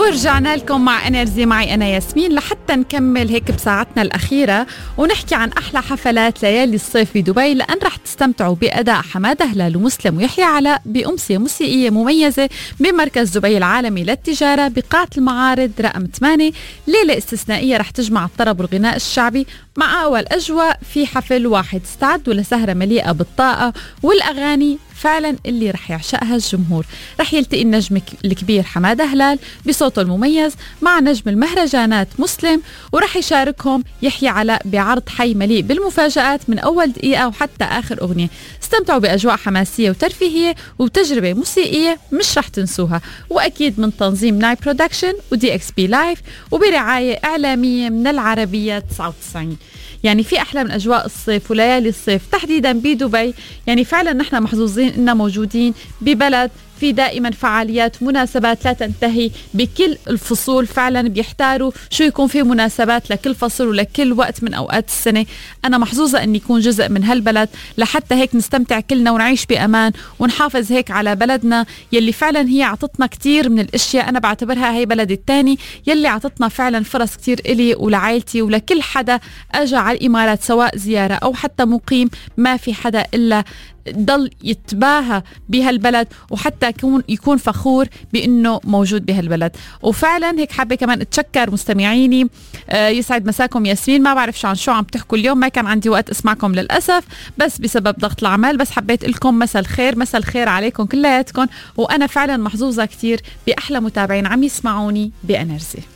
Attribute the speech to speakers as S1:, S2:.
S1: ورجعنا لكم مع انرجي معي أنا ياسمين لحتى نكمل هيك بساعتنا الأخيرة ونحكي عن أحلى حفلات ليالي الصيف في دبي، لأن رح تستمتعوا بأداء حمادة هلال ومسلم ويحيى علاء بأمسية موسيقية مميزة بمركز دبي العالمي للتجارة بقاعة المعارض رقم 8. ليلة استثنائية رح تجمع الطرب والغناء الشعبي مع أول أجواء في حفل واحد. استعدوا لسهرة مليئة بالطاقة والأغاني فعلا اللي رح يعشقها الجمهور. رح يلتقي النجم الكبير حمادة هلال بصوته المميز مع نجم المهرجانات مسلم، ورح يشاركهم يحيى علاء بعرض حي مليء بالمفاجآت من أول دقيقة وحتى آخر أغنية. استمتعوا بأجواء حماسية وترفيهية وتجربة موسيقية مش رح تنسوها، وأكيد من تنظيم ناي برودكشن ودي اكس بي لايف وبرعاية إعلامية من العربية 99. يعني في أحلى من أجواء الصيف وليالي الصيف تحديدا بدبي. يعني فعلا نحن محظوظين إننا موجودين ببلد في دائما فعاليات مناسبات لا تنتهي بكل الفصول. فعلا بيحتاروا شو يكون في مناسبات لكل فصل ولكل وقت من أوقات السنة. أنا محظوظة أني يكون جزء من هالبلد، لحتى هيك نستمتع كلنا ونعيش بأمان ونحافظ هيك على بلدنا يلي فعلا هي عطتنا كتير من الاشياء. أنا بعتبرها هي بلد التاني يلي عطتنا فعلا فرص كتير إلي ولعائلتي ولكل حدا أجا على الإمارات سواء زيارة أو حتى مقيم. ما في حدا إلا ضل يتباهى بهالبلد وحتى يكون فخور بأنه موجود بهالبلد. وفعلا هيك حابة كمان اتشكر مستمعيني. يسعد مساكم ياسمين. ما بعرف عن شو عم تحكوا اليوم، ما كان عندي وقت اسمعكم للأسف بس بسبب ضغط العمل، بس حبيت لكم مساء الخير. مساء الخير عليكم كلياتكم، وأنا فعلا محظوظة كتير بأحلى متابعين عم يسمعوني بأنرجي.